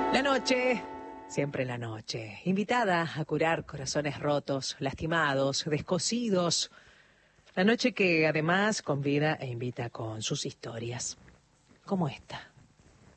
La noche, siempre la noche, invitada a curar corazones rotos, lastimados, descosidos. La noche que además convida e invita con sus historias, como esta.